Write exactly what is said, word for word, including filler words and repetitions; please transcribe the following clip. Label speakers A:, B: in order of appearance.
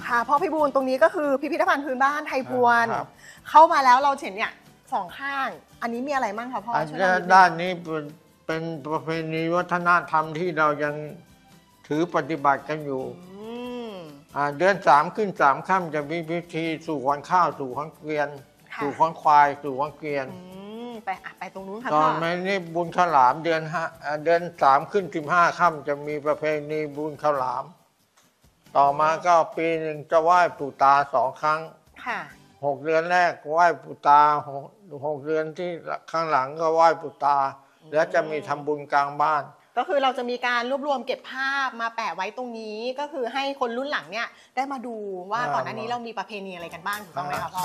A: ค่ะพ่อพิบูลตรงนี้ก็คือพิพิธภัณฑ์พื้นบ้านไทยพวน
B: ครับ
A: เข้ามาแล้วเราเห็นเนี่ยสองข้าง อันนี้มีอะไรบ้างคะพ่อ
B: อัน
A: ช่วยเล่านิดนึง
B: ด้านนี้เป็นเป็นประเพณีวัฒนธรรมที่เรายังถือปฏิบัติกันอยู่
A: อืม
B: อ่าเดือนสามขึ้นสามค่ำจะมีพิธีสู่ขวัญข้าวสู่ขวัญเกวียน
A: ค่ะ
B: สู่ขวัญควายสู่ขวัญเกวียน
A: อืมไปอ่ะไปตรงนู้นค่ะ
B: ต
A: พ่
B: อ
A: อน
B: นี้นี่บุญข้าวหลามเดือนห้าอ่าเดือนสามขึ้นสิบห้าค่ำจะมีประเพณีบุญข้าวหลาม ต่อมาก็ปีหนึ่งจะไหว้ปู่ตาสองครั้ง
A: ค่ะ
B: หกเดือนแรกไหว้ปู่ตาหกหกเดือนที่ข้างหลังก็ไหว้ปู่ตา แล้วจะมีทำบุญกลางบ้าน
A: ก็คือเราจะมีการรวบรวมเก็บภาพมาแปะไว้ตรงนี้ก็คือให้คนรุ่นหลังเนี่ยได้มาดูว่า
B: อ่า
A: ก่อนหน้านี้เรามีประเพณีอะไรกันบ้างถูกต้องไหมคะพ่อ